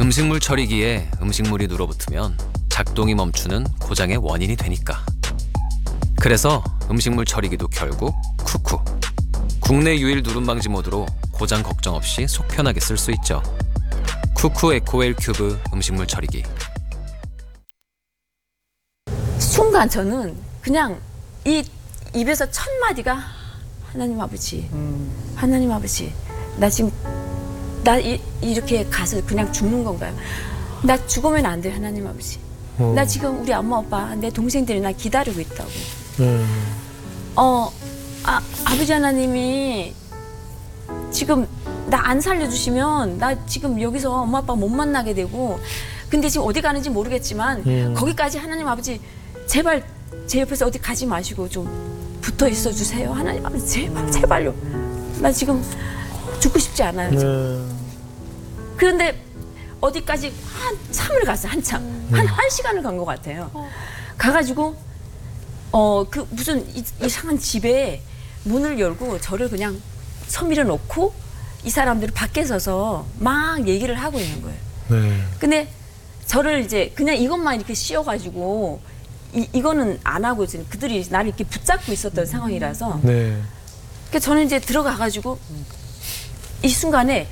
음식물 처리기에 음식물이 눌어붙으면 작동이 멈추는 고장의 원인이 되니까. 그래서 음식물 처리기도 결국 쿠쿠. 국내 유일 누름방지 모드로 고장 걱정 없이 속 편하게 쓸 수 있죠. 쿠쿠 에코웰 큐브 음식물 처리기. 순간 저는 그냥 이 입에서 첫 마디가 하나님 아버지, 하나님 아버지, 나 지금 이렇게 가서 그냥 죽는 건가요? 나 죽으면 안 돼, 하나님 아버지. 나 지금 우리 엄마 아빠 내 동생들이 나 기다리고 있다고. 아버지 하나님이 지금 나 안 살려주시면 나 지금 여기서 엄마 아빠 못 만나게 되고, 근데 지금 어디 가는지 모르겠지만 거기까지 하나님 아버지 제발 제 옆에서 어디 가지 마시고 좀 붙어 있어 주세요. 하나님 아버지 제발, 제발요. 나 지금 죽고 싶지 않아요. 그런데 어디까지 한참을 갔어요. 한참. 한 시간을 간 것 같아요. 가가지고 그 무슨 이상한 집에 문을 열고 저를 그냥 서밀어 놓고 이 사람들이 밖에 서서 막 얘기를 하고 있는 거예요. 네. 근데 저를 이제 그냥 이것만 이렇게 씌워가지고 이거는 안 하고 지금 그들이 나를 이렇게 붙잡고 있었던 상황이라서. 네. 그러니까 저는 이제 들어가가지고 이 순간에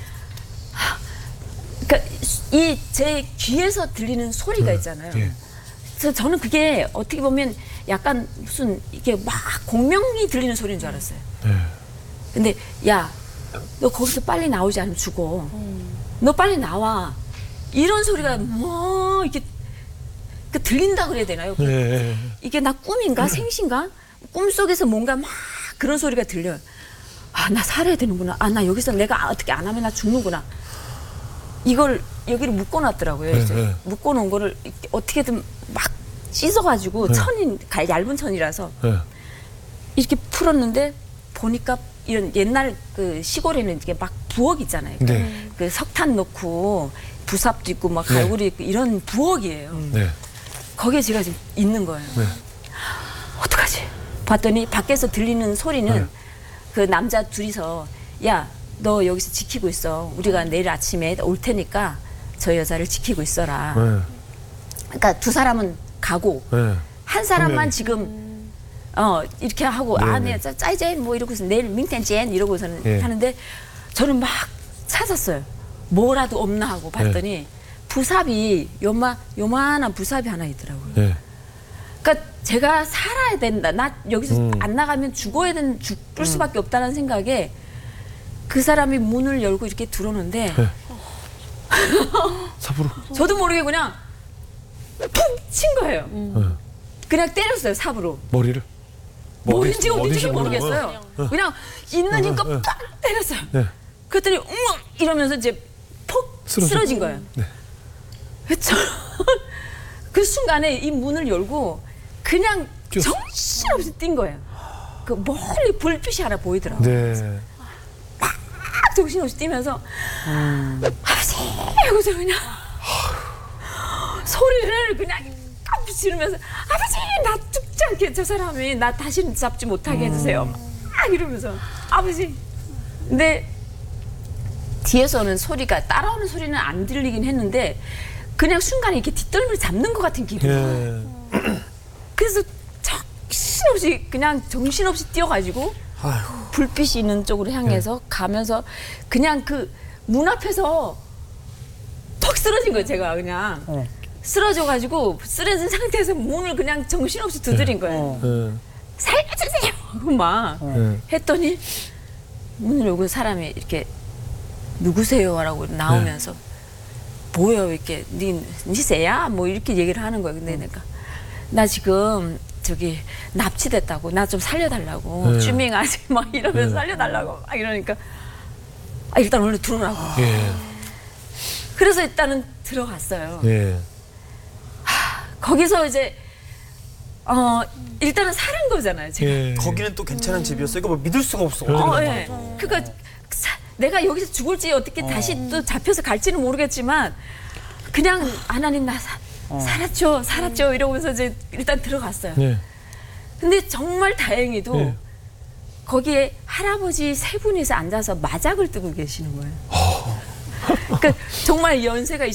그러니까 이 제 귀에서 들리는 소리가 있잖아요. 예. 그래서 저는 그게 어떻게 보면 약간 무슨 이게 막 공명이 들리는 소리인 줄 알았어요. 네. 근데 야, 너 거기서 빨리 나오지 않으면 죽어. 너 빨리 나와. 이런 소리가 뭐 이렇게 그 들린다 그래야 되나요? 네. 이게 나 꿈인가 생신가? 꿈속에서 뭔가 막 그런 소리가 들려요. 아, 나 살아야 되는구나. 아, 나 여기서 내가 어떻게 안 하면 나 죽는구나. 이걸 여기를 묶어놨더라고요. 네, 이제 네. 묶어놓은 거를 어떻게든 막 찢어가지고 얇은 천이라서 네. 이렇게 풀었는데 보니까 이런 옛날 그 시골에는 이게 막 부엌 있잖아요. 네. 그 석탄 넣고 부삽도 있고 막 갈고리 있고 이런 부엌이에요. 네. 거기에 제가 지금 있는 거예요. 네. 어떡하지? 봤더니 밖에서 들리는 소리는 네. 그 남자 둘이서 야, 너 여기서 지키고 있어. 우리가 내일 아침에 올 테니까 저 여자를 지키고 있어라. 네. 그러니까 두 사람은 가고 네. 한 사람만 명이. 지금 이렇게 하고 네, 네, 짜이젠 뭐 이러고서 내일 민텐젠 이러고서는 네. 하는데 저는 막 찾았어요. 뭐라도 없나 하고 봤더니 부삽이 요만한 부삽이 하나 있더라고요. 네. 그러니까 제가 살아야 된다. 나 여기서 안 나가면 죽을 수밖에 없다는 생각에 그 사람이 문을 열고 이렇게 들어오는데 네. 삽으로. 저도 모르게 그냥 푹 친 거예요. 네. 그냥 때렸어요, 삽으로. 머리를. 어딘지 어딘지 모르겠어요. 그냥 있는 힘껏 딱 때렸어요. 네. 그랬더니 이러면서 이제 폭 쓰러진 거예요. 네. 그 순간에 이 문을 열고 그냥 뛰었어. 정신없이 뛴 거예요. 그 멀리 불빛이 하나 보이더라고요. 네. 막 정신없이 뛰면서 아버지 하고서 그냥 소리를 그냥 깜짝 지르면서 아버지 나 죽지 않게 저 사람이 나 다시는 잡지 못하게 해주세요. 막 이러면서 아버지. 근데 뒤에서는 소리가 따라오는 소리는 안 들리긴 했는데 그냥 순간에 이렇게 뒷덜미를 잡는 것 같은 기분. 예. 그래서 정신없이 뛰어가지고 아이고. 불빛이 있는 쪽으로 향해서 가면서 그냥 그 문 앞에서 턱 쓰러진 거예요. 제가 그냥 쓰러져가지고 쓰러진 상태에서 문을 그냥 정신없이 두드린 거예요. 네. 살려주세요! 하고 막 했더니 문을 열고 사람이 이렇게 누구세요? 라고 나오면서 뭐예요? 이렇게 니세야? 뭐 이렇게 얘기를 하는 거예요. 근데 내가 나 지금 저기 납치됐다고 나 좀 살려달라고 주밍하지 막 이러면서 살려달라고 막 이러니까 일단 원래 들어오라고. 예. 그래서 일단은 들어갔어요. 예. 거기서 이제 일단은 살은 거잖아요. 제가. 예. 거기는 또 괜찮은 집이었어요. 이거 뭐 믿을 수가 없어. 예. 그러니까 내가 여기서 죽을지 어떻게 다시 또 잡혀서 갈지는 모르겠지만 그냥 하나님 나 살았죠 이러면서 이제 일단 들어갔어요. 예. 근데 정말 다행히도 예. 거기에 할아버지 세 분이서 앉아서 마작을 뜨고 계시는 거예요. 그러니까 정말 연세가